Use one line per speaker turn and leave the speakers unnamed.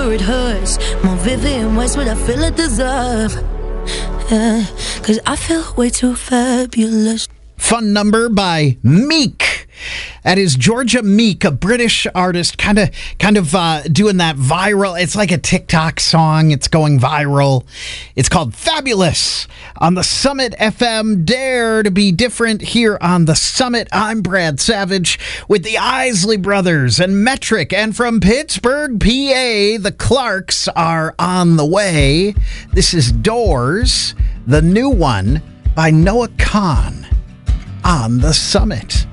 It hurts more vivid in ways what I feel it deserve. Yeah, cause I feel way too fabulous.
Fun Number by Meek. That is Georgia Meek, a British artist, kind of doing that viral. It's like a TikTok song. It's going viral. It's called Fabulous on the Summit FM. Dare to be different here on the Summit. I'm Brad Savage with the Isley Brothers and Metric. And from Pittsburgh, PA, the Clarks are on the way. This is Doors, the new one by Noah Kahan on the Summit.